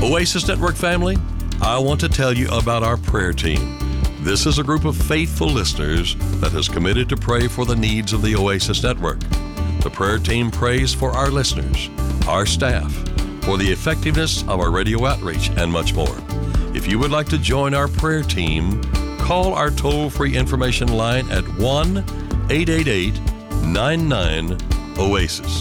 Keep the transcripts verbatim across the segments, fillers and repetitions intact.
Oasis Network family, I want to tell you about our prayer team. This is a group of faithful listeners that has committed to pray for the needs of the Oasis Network. The prayer team prays for our listeners, our staff, for the effectiveness of our radio outreach, and much more. If you would like to join our prayer team, call our toll-free information line at one eight eight eight, nine nine, OASIS.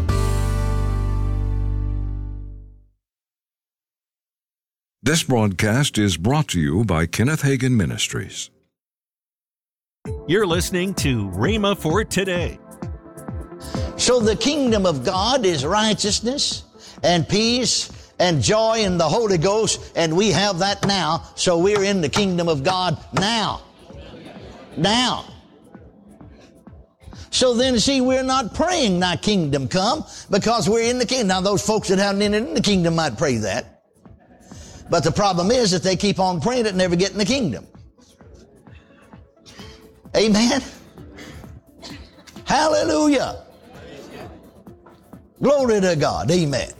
This broadcast is brought to you by Kenneth Hagin Ministries. You're listening to Rhema for Today. So the kingdom of God is righteousness and peace and joy in the Holy Ghost, and we have that now, so we're in the kingdom of God now. Now. So then, see, we're not praying, thy kingdom come, because we're in the kingdom. Now, those folks that haven't entered in the kingdom might pray that. But the problem is that they keep on praying it and never get in the kingdom. Amen? Hallelujah. Glory to God. Amen.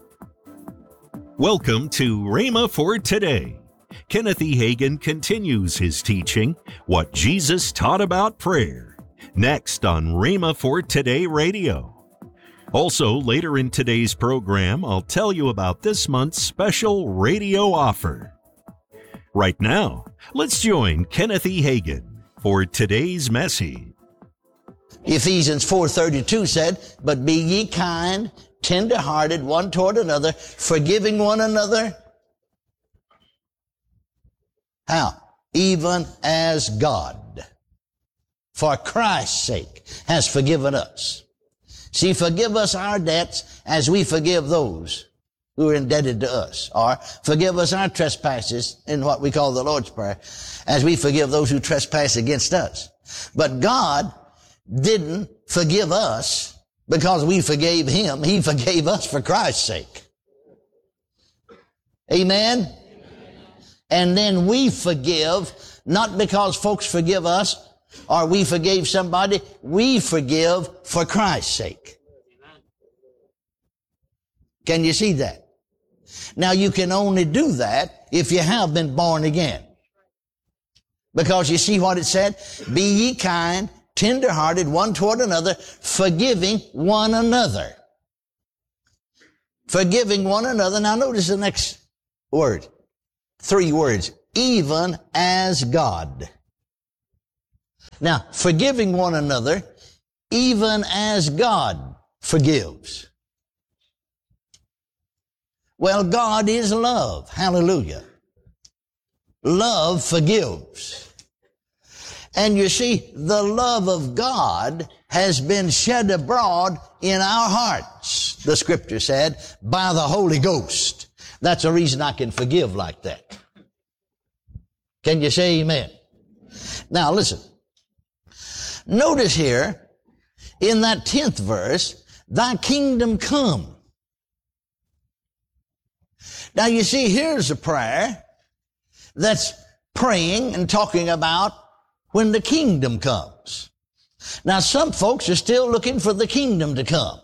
Welcome to Rhema for Today. Kenneth E. Hagin continues his teaching, What Jesus Taught About Prayer, next on Rhema for Today Radio. Also, later in today's program, I'll tell you about this month's special radio offer. Right now, let's join Kenneth E. Hagin for today's message. Ephesians four thirty-two said, but be ye kind, tender-hearted, one toward another, forgiving one another. How? Even as God, for Christ's sake, has forgiven us. See, forgive us our debts as we forgive those who are indebted to us. Or forgive us our trespasses in what we call the Lord's Prayer as we forgive those who trespass against us. But God didn't forgive us because we forgave Him. He forgave us for Christ's sake. Amen? And then we forgive, not because folks forgive us, or we forgave somebody, we forgive for Christ's sake. Can you see that? Now you can only do that if you have been born again. Because you see what it said? Be ye kind, tender-hearted, one toward another, forgiving one another. Forgiving one another. Now notice the next word. Three words. Even as God. Now, forgiving one another, even as God forgives. Well, God is love. Hallelujah. Love forgives. And you see, the love of God has been shed abroad in our hearts, the Scripture said, by the Holy Ghost. That's the reason I can forgive like that. Can you say amen? Now, listen. Notice here, in that tenth verse, thy kingdom come. Now you see, here's a prayer that's praying and talking about when the kingdom comes. Now some folks are still looking for the kingdom to come.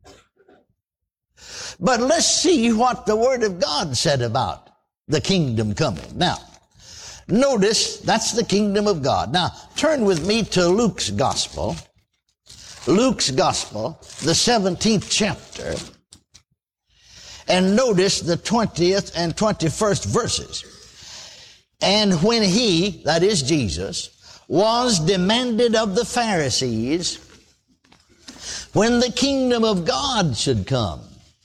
But let's see what the Word of God said about the kingdom coming. Now, notice, that's the kingdom of God. Now, turn with me to Luke's Gospel. Luke's Gospel, the seventeenth chapter. And notice the twentieth and twenty-first verses. And when he, that is Jesus, was demanded of the Pharisees when the kingdom of God should come.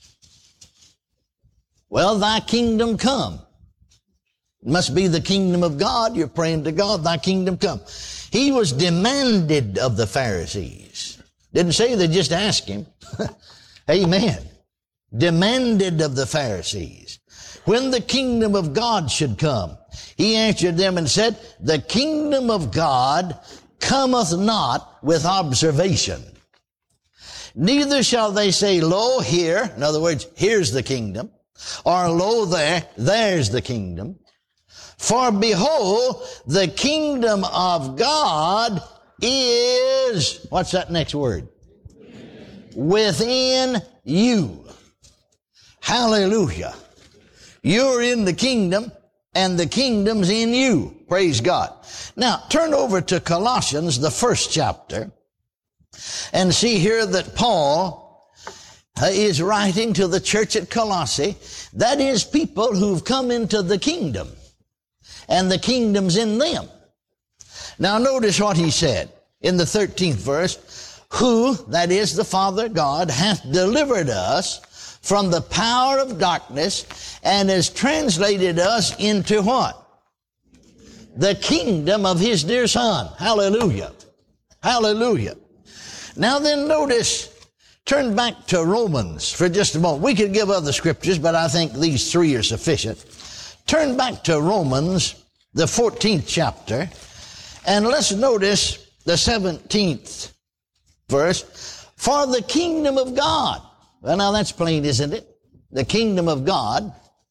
Well, thy kingdom come. It must be the kingdom of God. You're praying to God, thy kingdom come. He was demanded of the Pharisees. Didn't say they just asked him. Amen. Demanded of the Pharisees. When the kingdom of God should come, he answered them and said, the kingdom of God cometh not with observation. Neither shall they say, lo, here. In other words, here's the kingdom. Or lo, there, there's the kingdom. For behold, the kingdom of God is, what's that next word? Within you. Hallelujah. You're in the kingdom, and the kingdom's in you. Praise God. Now, turn over to Colossians, the first chapter, and see here that Paul uh, is writing to the church at Colossae. That is, people who've come into the kingdom, and the kingdom's in them. Now, notice what he said in the thirteenth verse. Who, that is the Father God, hath delivered us from the power of darkness and has translated us into what? The kingdom of His dear Son. Hallelujah. Hallelujah. Now then, notice, turn back to Romans for just a moment. We could give other scriptures, but I think these three are sufficient. Turn back to Romans, the fourteenth chapter, and let's notice the seventeenth verse. For the kingdom of God, well, now that's plain, isn't it? The kingdom of God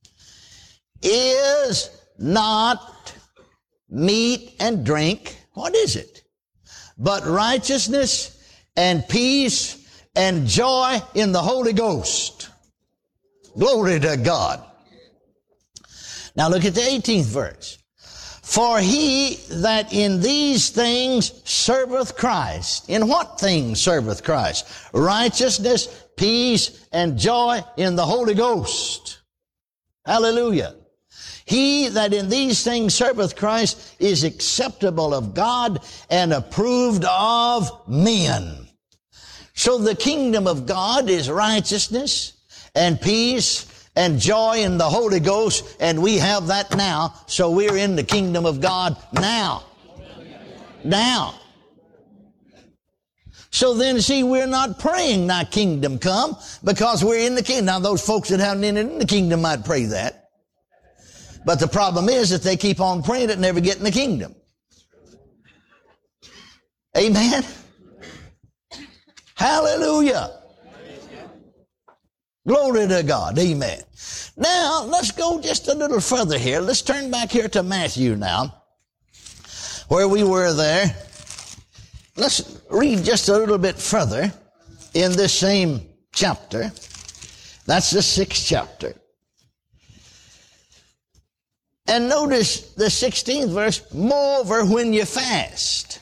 is not meat and drink. What is it? But righteousness and peace and joy in the Holy Ghost. Glory to God. Now look at the eighteenth verse. For he that in these things serveth Christ. In what things serveth Christ? Righteousness, peace, and joy in the Holy Ghost. Hallelujah. He that in these things serveth Christ is acceptable of God and approved of men. So the kingdom of God is righteousness and peace and joy in the Holy Ghost, and we have that now, so we're in the kingdom of God now. Now. So then, see, we're not praying, thy kingdom come, because we're in the kingdom. Now, those folks that haven't entered in the kingdom might pray that. But the problem is that they keep on praying it and never get in the kingdom. Amen? Hallelujah. Glory to God. Amen. Now, let's go just a little further here. Let's turn back here to Matthew now, where we were there. Let's read just a little bit further in this same chapter. That's the sixth chapter. And notice the sixteenth verse, moreover, when you fast.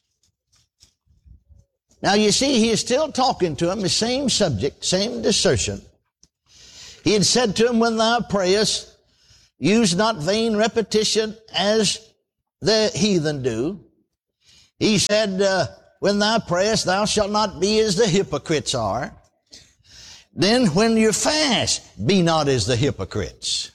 Now, you see, he is still talking to him, the same subject, same assertion. He had said to him, when thou prayest, use not vain repetition as the heathen do. He said, uh, when thou prayest, thou shalt not be as the hypocrites are. Then when you fast, be not as the hypocrites.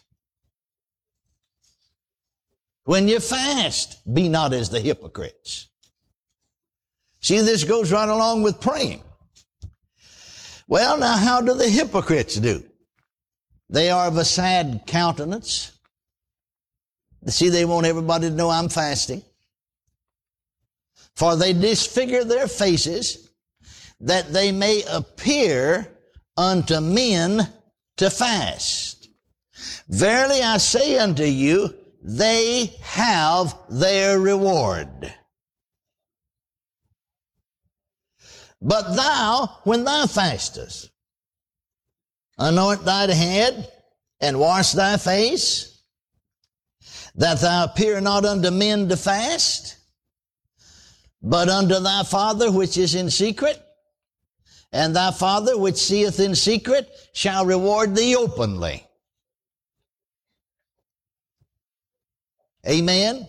When you fast, be not as the hypocrites. See, this goes right along with praying. Well, now, how do the hypocrites do? They are of a sad countenance. See, they want everybody to know I'm fasting. For they disfigure their faces, that they may appear unto men to fast. Verily I say unto you, they have their reward. But thou, when thou fastest, anoint thy head and wash thy face, that thou appear not unto men to fast, but unto thy Father which is in secret, and thy Father which seeth in secret shall reward thee openly. Amen?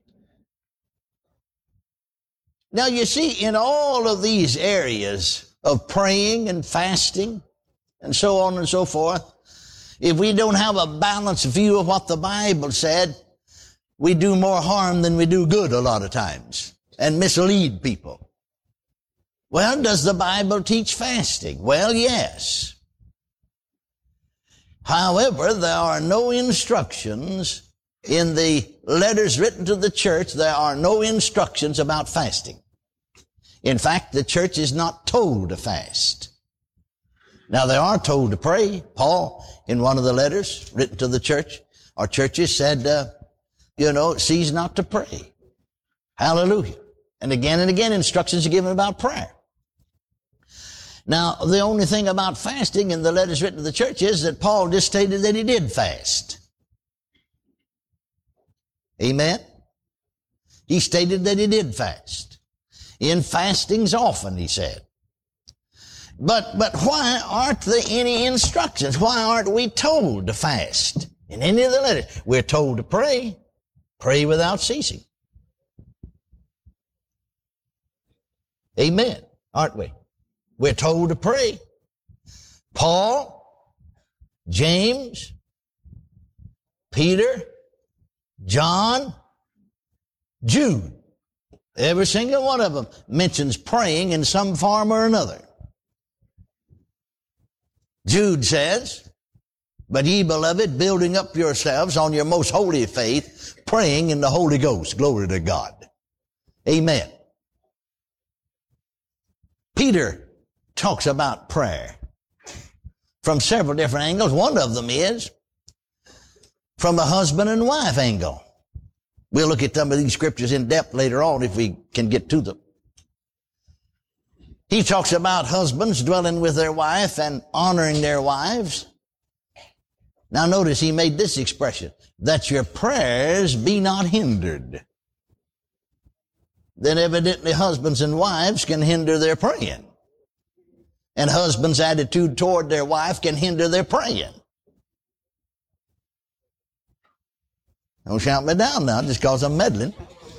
Now you see, in all of these areas of praying and fasting and so on and so forth, if we don't have a balanced view of what the Bible said, we do more harm than we do good a lot of times and mislead people. Well, does the Bible teach fasting? Well, yes. However, there are no instructions in the letters written to the church. There are no instructions about fasting. In fact, the church is not told to fast. Now, they are told to pray. Paul, in one of the letters written to the church, or churches, said, uh, you know, cease not to pray. Hallelujah. And again and again, instructions are given about prayer. Now, the only thing about fasting in the letters written to the church is that Paul just stated that he did fast. Amen? He stated that he did fast. In fastings often, he said. But, but why aren't there any instructions? Why aren't we told to fast? In any of the letters, we're told to pray. Pray without ceasing. Amen. Aren't we? We're told to pray. Paul, James, Peter, John, Jude. Every single one of them mentions praying in some form or another. Jude says, "But ye, beloved, building up yourselves on your most holy faith, praying in the Holy Ghost." Glory to God. Amen. Peter talks about prayer from several different angles. One of them is from a husband and wife angle. We'll look at some of these scriptures in depth later on if we can get to them. He talks about husbands dwelling with their wife and honoring their wives. Now notice he made this expression, that your prayers be not hindered. Then evidently husbands and wives can hinder their praying. And husbands' attitude toward their wife can hinder their praying. Don't shout me down now just because I'm meddling.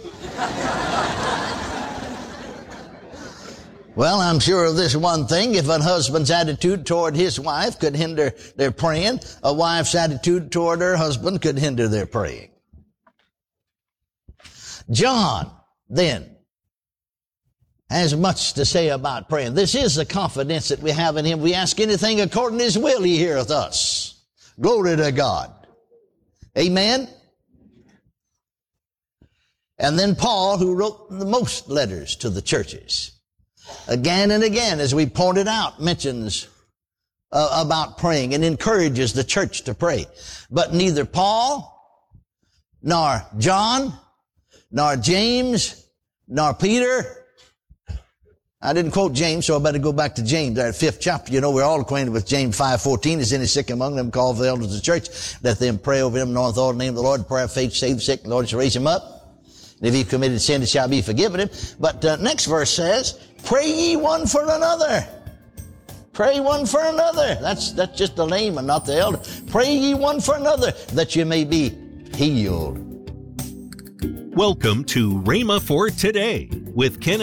Well, I'm sure of this one thing. If a husband's attitude toward his wife could hinder their praying, a wife's attitude toward her husband could hinder their praying. John, then, has much to say about praying. This is the confidence that we have in him. We ask anything according to his will, he heareth us. Glory to God. Amen. And then Paul, who wrote the most letters to the churches, again and again, as we pointed out, mentions uh, about praying and encourages the church to pray. But neither Paul, nor John, nor James, nor Peter, I didn't quote James, so I better go back to James, our fifth chapter. You know, we're all acquainted with James five fourteen. Is any sick among them? Call for the elders of the church. Let them pray over him, knowing the name of the Lord. Prayer of faith, save the sick. The Lord shall raise him up. And if he committed sin, it shall be forgiven him. But uh, next verse says, pray ye one for another. Pray one for another. That's, that's just the layman, not the elder. Pray ye one for another, that you may be healed. Welcome to Rhema for Today with Kenneth